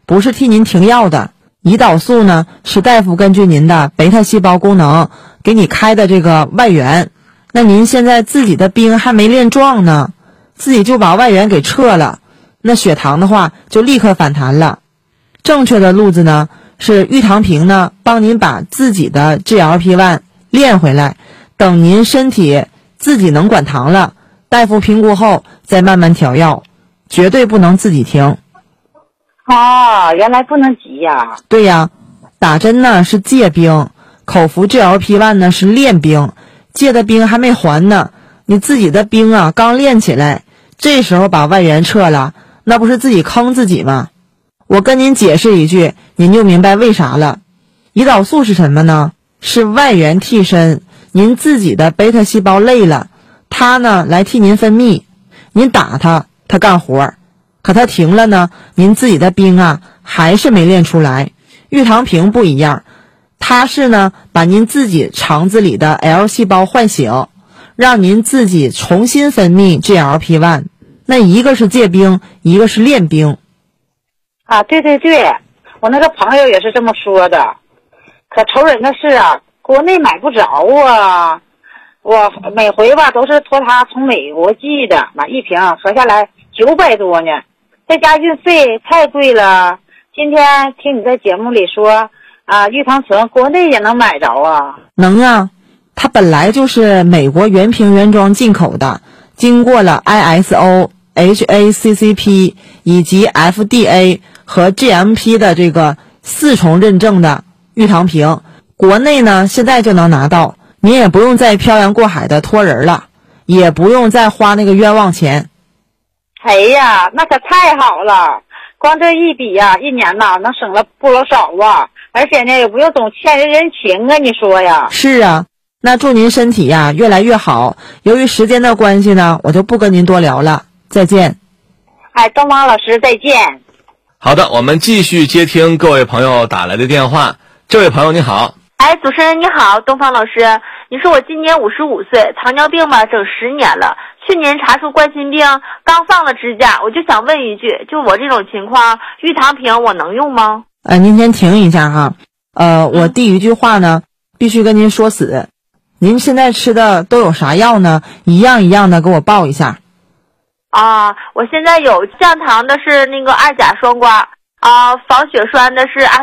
不是替您停药的。胰岛素呢，是大夫根据您的贝塔细胞功能给你开的这个外源。那您现在自己的兵还没练壮呢，自己就把外源给撤了，那血糖的话就立刻反弹了。正确的路子呢，是玉堂平呢帮您把自己的 GLP-1 练回来，等您身体自己能管糖了，大夫评估后再慢慢调药，绝对不能自己停。 原来不能急呀。 对呀，打针呢是戒兵，口服 GLP-1 呢是练兵，戒的兵还没还呢，你自己的兵啊刚练起来，这时候把外援撤了，那不是自己坑自己吗？我跟您解释一句，您就明白为啥了。胰岛素是什么呢？是外源替身，您自己的贝塔细胞累了，它呢来替您分泌，您打它，它干活，可它停了呢，您自己的兵啊还是没练出来。玉堂平不一样，它是呢把您自己肠子里的 L 细胞唤醒，让您自己重新分泌 GLP-1。 那一个是戒兵，一个是练兵。 对对对，我那个朋友也是这么说的。可愁人的是啊，国内买不着啊，我每回吧都是托他从美国寄的，买一瓶合下来900多呢，再加运费太贵了。今天听你在节目里说玉堂平国内也能买着啊？ 能啊，它本来就是美国原瓶原装进口的，经过了 ISO、HACCP 以及 FDA 和 GMP 的这个4重认证的玉堂平，国内呢现在就能拿到，您也不用再漂洋过海的托人了，也不用再花那个冤枉钱。 哎呀，那可太好了，光这一笔呀，一年呐能省了不老少啊，而且呢也不用总欠人人情啊，你说呀？是啊，那祝您身体呀越来越好。由于时间的关系呢，我就不跟您多聊了，再见。 东方老师再见。 好的，我们继续接听各位朋友打来的电话。这位朋友你好。 主持人你好，东方老师，你说我今年55岁，糖尿病吧整10年了，去年查出冠心病，刚放了支架，我就想问一句，就我这种情况，玉堂平我能用吗？ 您先停一下哈，我第一句话呢必须跟您说死，您现在吃的都有啥药呢？一样一样的给我报一下。 我现在有降糖的是那个2甲双胍，防血栓的是阿